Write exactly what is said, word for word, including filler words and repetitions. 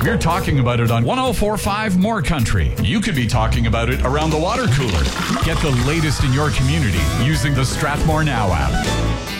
We're talking about it on one oh four point five More Country. You could be talking about it around the water cooler. Get the latest in your community using the Strathmore Now app.